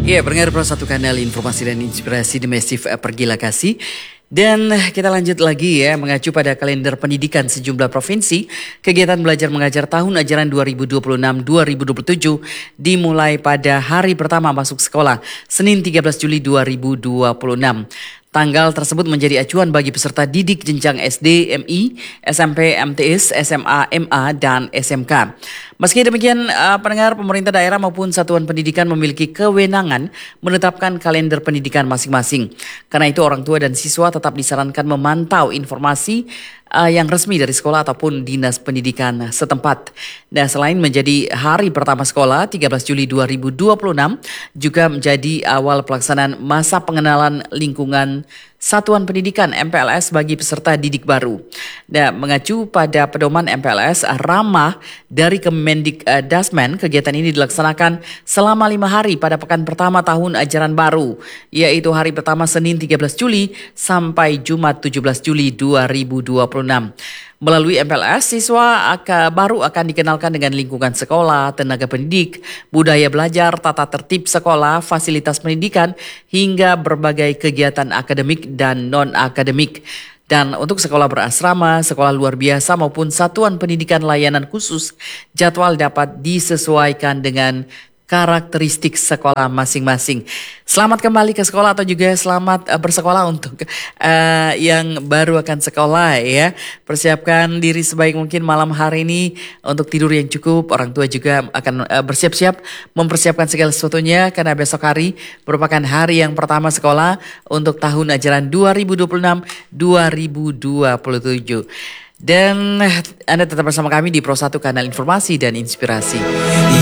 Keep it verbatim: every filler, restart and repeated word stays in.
Iya, pendengar Pro satu kanal informasi dan inspirasi domestik Pergila Kasih. Dan kita lanjut lagi ya, mengacu pada kalender pendidikan sejumlah provinsi, kegiatan belajar mengajar tahun ajaran dua ribu dua puluh enam dua ribu dua puluh tujuh dimulai pada hari pertama masuk sekolah, Senin tiga belas Juli dua ribu dua puluh enam. Tanggal tersebut menjadi acuan bagi peserta didik jenjang S D, M I, S M P, M T S, S M A, M A, dan S M K. Meski demikian, uh, pendengar, pemerintah daerah maupun satuan pendidikan memiliki kewenangan menetapkan kalender pendidikan masing-masing. Karena itu orang tua dan siswa tetap disarankan memantau informasi uh, yang resmi dari sekolah ataupun dinas pendidikan setempat. Nah, selain menjadi hari pertama sekolah tiga belas Juli dua ribu dua puluh enam, juga menjadi awal pelaksanaan masa pengenalan lingkungan Satuan Pendidikan M P L S bagi peserta didik baru. Nah, mengacu pada pedoman M P L S ramah dari Kemendikdasmen, kegiatan ini dilaksanakan selama lima hari pada pekan pertama tahun ajaran baru, yaitu hari pertama Senin tiga belas Juli sampai Jumat tujuh belas Juli dua ribu dua puluh enam. Melalui M P L S, siswa akan, baru akan dikenalkan dengan lingkungan sekolah, tenaga pendidik, budaya belajar, tata tertib sekolah, fasilitas pendidikan, hingga berbagai kegiatan akademik dan non-akademik. Dan untuk sekolah berasrama, sekolah luar biasa maupun satuan pendidikan layanan khusus, jadwal dapat disesuaikan dengan karakteristik sekolah masing-masing. Selamat kembali ke sekolah atau juga selamat uh, bersekolah untuk uh, yang baru akan sekolah ya. Persiapkan diri sebaik mungkin malam hari ini untuk tidur yang cukup. Orang tua juga akan uh, bersiap-siap mempersiapkan segala sesuatunya karena besok hari merupakan hari yang pertama sekolah untuk tahun ajaran dua ribu dua puluh enam dua ribu dua puluh tujuh. Dan Anda tetap bersama kami di Pro satu Kanal Informasi dan Inspirasi.